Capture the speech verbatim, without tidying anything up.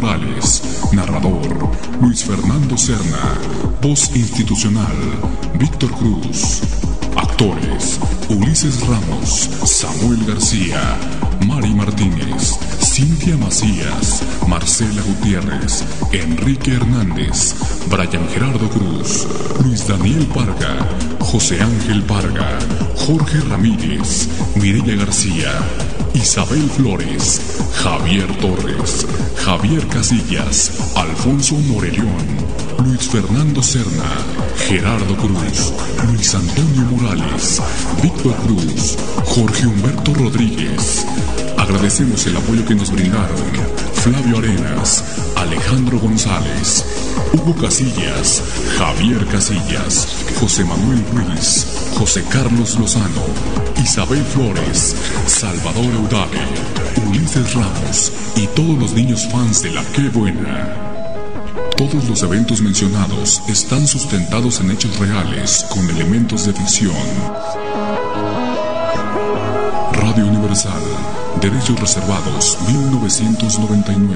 Morales. Narrador, Luis Fernando Serna. Voz institucional, Víctor Cruz. Actores, Ulises Ramos, Samuel García, Mari Martínez, Cintia Macías, Marcela Gutiérrez, Enrique Hernández, Brian Gerardo Cruz, Luis Daniel Parga, José Ángel Parga, Jorge Ramírez, Mireya García, Isabel Flores, Javier Torres, Javier Casillas, Alfonso Morellón, Luis Fernando Serna, Gerardo Cruz, Luis Antonio Morales, Víctor Cruz, Jorge Humberto Rodríguez. Agradecemos el apoyo que nos brindaron Flavio Arenas, Alejandro González, Hugo Casillas, Javier Casillas, José Manuel Ruiz, José Carlos Lozano, Isabel Flores, Salvador Eudave, Ulises Ramos y todos los niños fans de La Qué Buena. Todos los eventos mencionados están sustentados en hechos reales con elementos de ficción. Radio Universal, derechos reservados mil novecientos noventa y nueve.